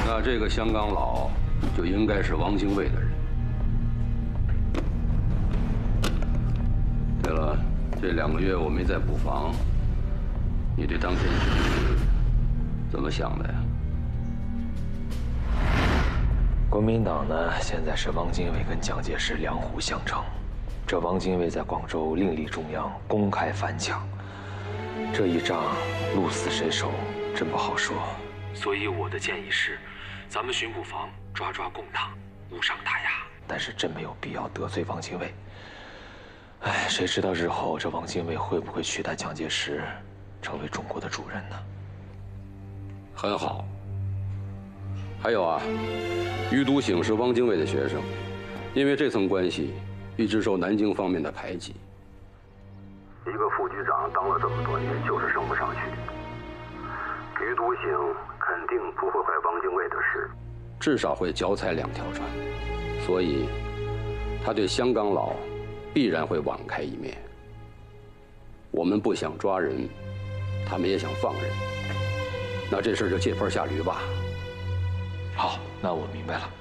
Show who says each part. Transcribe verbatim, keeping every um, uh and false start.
Speaker 1: 那这个香港佬就应该是汪精卫的人。对了，这两个月我没在补防，你对当天局势怎么想的呀？
Speaker 2: 国民党呢，现在是汪精卫跟蒋介石两虎相争。这汪精卫在广州另立中央，公开反蒋，这一仗鹿死谁手，真不好说。所以我的建议是，咱们巡捕房抓抓共党，无伤大雅。但是真没有必要得罪汪精卫。哎，谁知道日后这汪精卫会不会取代蒋介石，成为中国的主人呢？
Speaker 1: 很好。还有啊，余笃醒是汪精卫的学生，因为这层关系，一直受南京方面的排挤。
Speaker 3: 一个副局长当了这么多年，就是升不上去。余笃醒肯定不会坏汪精卫的事，
Speaker 1: 至少会脚踩两条船，所以他对香港佬必然会网开一面。我们不想抓人，他们也想放人，那这事就借坡下驴吧。
Speaker 2: 好，那我明白了。